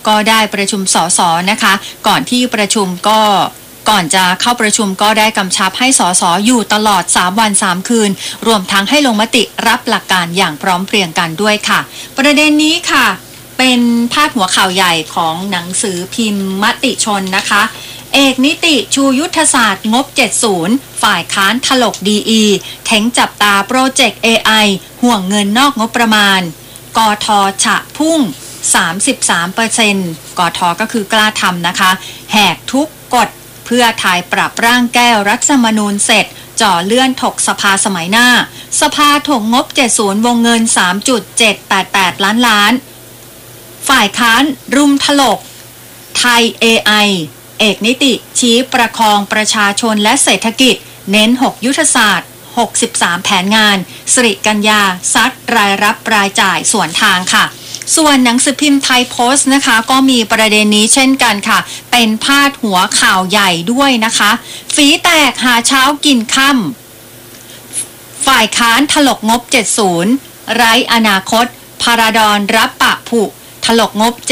ก็ได้ประชุมสสนะคะก่อนจะเข้าประชุมก็ได้กำชับให้สสอยู่ตลอด3วัน3คืนรวมทั้งให้ลงมติรับหลักการอย่างพร้อมเพรียงกันด้วยค่ะประเด็นนี้ค่ะเป็นพาดหัวข่าวใหญ่ของหนังสือพิมพ์มติชนนะคะเอกนิติชูยุทธศาสตร์งบ70ฝ่ายค้านถลกดีเท้งจับตาโปรเจกต์ AI ห่วงเงินนอกงบประมาณกทฉะพุ่ง 33% กทก็คือกล้าทำนะคะแหกทุกกฎเพื่อไทยปรับร่างแก้รัฐธรรมนูญเสร็จจ่อเลื่อนถกสภาสมัยหน้าสภาถกงบ70วงเงิน 3.788 ล้านฝ่ายค้านรุมถลกไทย AI เอกนิติชี้ประคองประชาชนและเศรษฐกิจเน้น6ยุทธศาสตร์63แผนงานสิริกัญญาซัดรายรับรายจ่ายส่วนทางค่ะส่วนหนังสือพิมพ์ไทยโพสต์นะคะก็มีประเด็นนี้เช่นกันค่ะเป็นพาดหัวข่าวใหญ่ด้วยนะคะฝีแตกหาเช้ากินค่ำฝ่ายค้านถลกงบ70ไร้อนาคตพาราดอนรับปะผุถลกงบ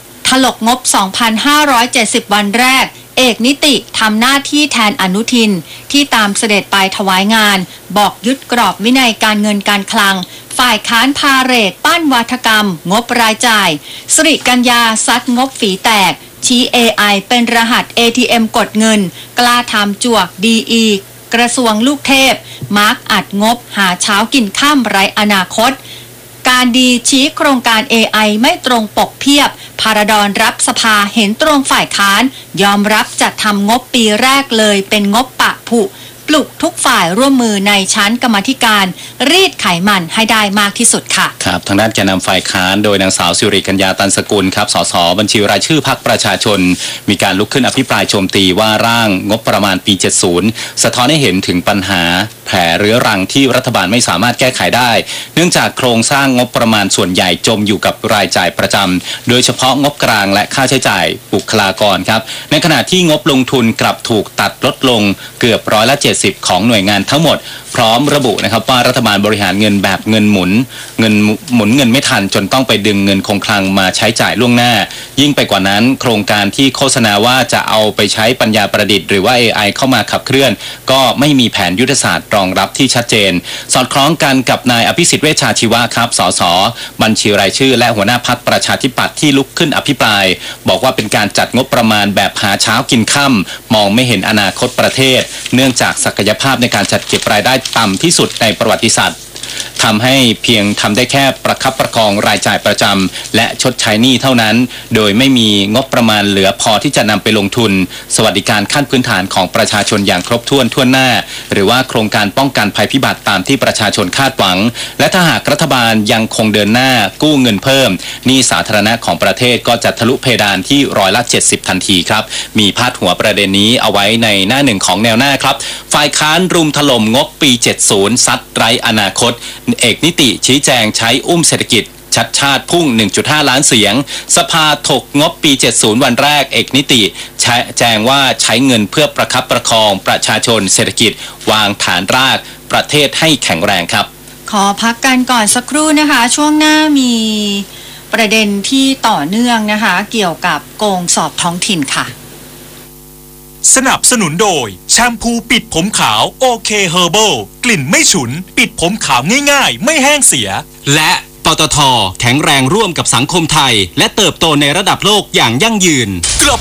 2,570 วันแรกเอกนิติทำหน้าที่แทนอนุทินที่ตามเสด็จไปถวายงานบอกยึดกรอบวินัยการเงินการคลังฝ่ายค้านพาเรดปั้นวาทกรรมงบรายจ่ายสิริกัญญาซัดงบฝีแตกชี้ AI เป็นรหัส ATM กดเงินกล้าทำจวก DE กระทรวงลูกเทพมาร์กอัดงบหาเช้ากินข้ามไร้อนาคตการดีชี้โครงการ AI ไม่ตรงปกเพียบพาราดอนรับสภาเห็นตรงฝ่ายค้านยอมรับจัดทำงบปีแรกเลยเป็นงบปะผุปลุกทุกฝ่ายร่วมมือในชั้นกรรมาธิการรีดไขมันให้ได้มากที่สุดค่ะครับทางด้านแกนนำฝ่ายค้านโดยนางสาวสิริกัญญาตันสกุลครับสสบัญชีรายชื่อพรรคประชาชนมีการลุกขึ้นอภิปรายโจมตีว่าร่างงบประมาณปี70สะท้อนให้เห็นถึงปัญหาแผลเรื้อรังที่รัฐบาลไม่สามารถแก้ไขได้เนื่องจากโครงสร้างงบประมาณส่วนใหญ่จมอยู่กับรายจ่ายประจำโดยเฉพาะงบกลางและค่าใช้จ่ายบุคลากรครับในขณะที่งบลงทุนกลับถูกตัดลดลงเกือบ70%ของหน่วยงานทั้งหมดพร้อมระบุนะครับว่ารัฐบาลบริหารเงินแบบเงินหมุนเงินไม่ทันจนต้องไปดึงเงินคงคลังมาใช้จ่ายล่วงหน้ายิ่งไปกว่านั้นโครงการที่โฆษณาว่าจะเอาไปใช้ปัญญาประดิษฐ์หรือว่า AI เข้ามาขับเคลื่อนก็ไม่มีแผนยุทธศาสตร์รองรับที่ชัดเจนสอดคล้องกันกับนายอภิสิทธิ์เวชชาชีวะครับสสบัญชีรายชื่อและหัวหน้าพรรคประชาธิปัตย์ที่ลุกขึ้นอภิปรายบอกว่าเป็นการจัดงบประมาณแบบหาเช้ากินค่ำมองไม่เห็นอนาคตประเทศเนื่องจากศักยภาพในการจัดเก็บรายได้ต่ำที่สุดในประวัติศาสตร์ทำให้เพียงทำได้แค่ประคับประคองรายจ่ายประจำและชดใช้หนี้เท่านั้นโดยไม่มีงบประมาณเหลือพอที่จะนำไปลงทุนสวัสดิการขั้นพื้นฐานของประชาชนอย่างครบถ้วนหน้าหรือว่าโครงการป้องกันภัยพิบัติตามที่ประชาชนคาดหวังและถ้าหากรัฐบาลยังคงเดินหน้ากู้เงินเพิ่มหนี้สาธารณะของประเทศก็จะทะลุเพดานที่70%ทันทีครับมีพาดหัวประเด็นนี้เอาไว้ในหน้าหนึ่งของแนวหน้าครับฝ่ายค้านรุมถล่มงบปี70ซัดไร้อนาคตเอกนิติชี้แจงใช้อุ้มเศรษฐกิจชัดชาติพุ่ง 1.5 ล้านเสียงสภาถกงบปี70วันแรกเอกนิติแจ้งว่าใช้เงินเพื่อประคับประคองประชาชนเศรษฐกิจวางฐานรากประเทศให้แข็งแรงครับขอพักกันก่อนสักครู่นะคะช่วงหน้ามีประเด็นที่ต่อเนื่องนะคะเกี่ยวกับโกงสอบท้องถิ่นค่ะสนับสนุนโดยแชมพูปิดผมขาวโอเคเฮอร์เบิลกลิ่นไม่ฉุนปิดผมขาวง่ายๆไม่แห้งเสียและปตท.แข็งแรงร่วมกับสังคมไทยและเติบโตในระดับโลกอย่างยั่งยืนกลับ